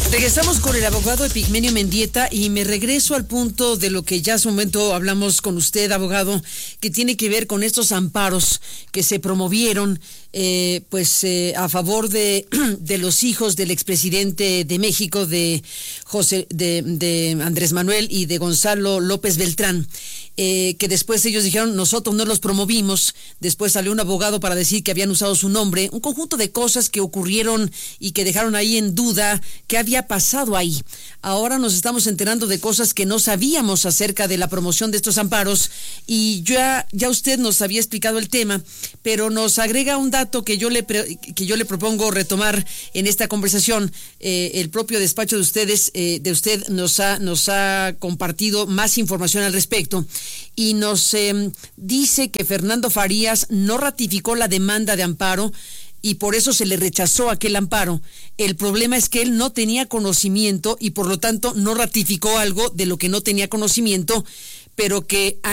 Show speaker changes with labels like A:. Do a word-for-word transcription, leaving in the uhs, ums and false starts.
A: Regresamos con el abogado Epigmenio Mendieta y me regreso al punto de lo que ya hace un momento hablamos con usted, abogado, que tiene que ver con estos amparos que se promovieron eh, pues eh, a favor de, de los hijos del expresidente de México, de José, de, de Andrés Manuel y de Gonzalo López Beltrán. Eh, que después ellos dijeron, nosotros no los promovimos. Después salió un abogado para decir que habían usado su nombre. Un conjunto de cosas que ocurrieron y que dejaron ahí en duda qué había pasado ahí. Ahora nos estamos enterando de cosas que no sabíamos acerca de la promoción de estos amparos, y ya, ya usted nos había explicado el tema, pero nos agrega un dato que yo le, pre, que yo le propongo retomar en esta conversación. Eh, el propio despacho de ustedes, eh, de usted nos ha, nos ha compartido más información al respecto. Y nos eh, dice que Fernando Farías no ratificó la demanda de amparo y por eso se le rechazó aquel amparo. El problema es que él no tenía conocimiento y por lo tanto no ratificó algo de lo que no tenía conocimiento, pero que